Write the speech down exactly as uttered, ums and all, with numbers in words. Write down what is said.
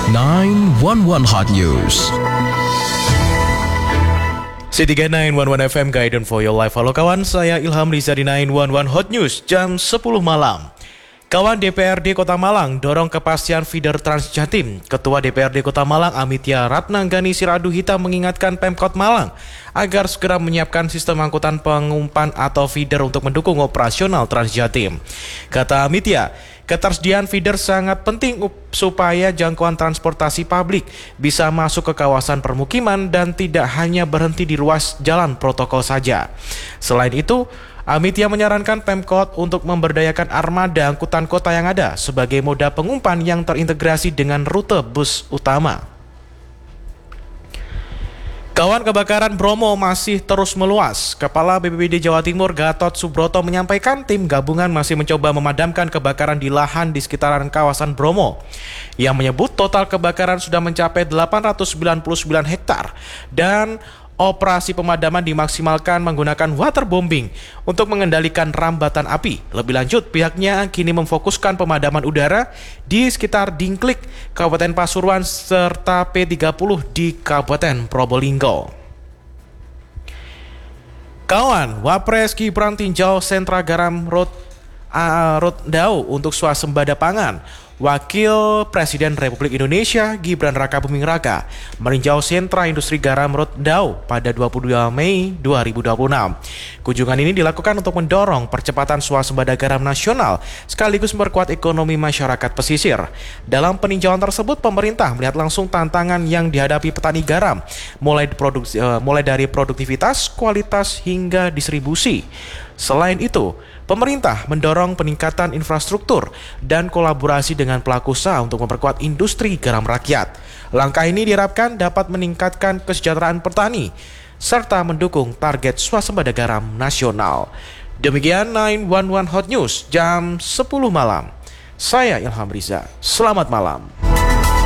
sembilan satu satu Hot News. C tiga sembilan satu satu F M Guidance for your life. Halo kawan, saya Ilham Riza di sembilan satu satu Hot News jam sepuluh malam. Kawan D P R D Kota Malang dorong kepastian feeder Transjatim. Ketua D P R D Kota Malang Amitya Ratnanggani Siraduhita mengingatkan Pemkot Malang agar segera menyiapkan sistem angkutan pengumpan atau feeder untuk mendukung operasional Transjatim. Kata Amitya, ketersediaan feeder sangat penting supaya jangkauan transportasi publik bisa masuk ke kawasan permukiman dan tidak hanya berhenti di ruas jalan protokol saja. Selain itu, Amitya menyarankan Pemkot untuk memberdayakan armada angkutan kota yang ada sebagai moda pengumpan yang terintegrasi dengan rute bus utama. Kawan, kebakaran Bromo masih terus meluas. Kepala B P B D Jawa Timur Gatot Subroto menyampaikan tim gabungan masih mencoba memadamkan kebakaran di lahan di sekitaran kawasan Bromo. Yang menyebut total kebakaran sudah mencapai delapan ratus sembilan puluh sembilan hektar dan operasi pemadaman dimaksimalkan menggunakan waterbombing untuk mengendalikan rambatan api. Lebih lanjut, pihaknya kini memfokuskan pemadaman udara di sekitar Dingklik, Kabupaten Pasuruan, serta P tiga puluh di Kabupaten Probolinggo. Kawan, Wapres Gibran tinjau sentra garam Rot, uh, Rotdau untuk swasembada pangan. Wakil Presiden Republik Indonesia Gibran Rakabuming Raka meninjau sentra industri garam Rotdau pada dua puluh dua Mei dua ribu dua puluh enam. Kunjungan ini dilakukan untuk mendorong percepatan swasembada garam nasional sekaligus memperkuat ekonomi masyarakat pesisir. Dalam peninjauan tersebut, pemerintah melihat langsung tantangan yang dihadapi petani garam, mulai, produksi, uh, mulai dari produktivitas, kualitas hingga distribusi. Selain itu, pemerintah mendorong peningkatan infrastruktur dan kolaborasi dengan pelaku usaha untuk memperkuat industri garam rakyat. Langkah ini diharapkan dapat meningkatkan kesejahteraan petani serta mendukung target swasembada garam nasional. Demikian sembilan satu satu Hot News jam sepuluh malam. Saya Ilham Riza. Selamat malam.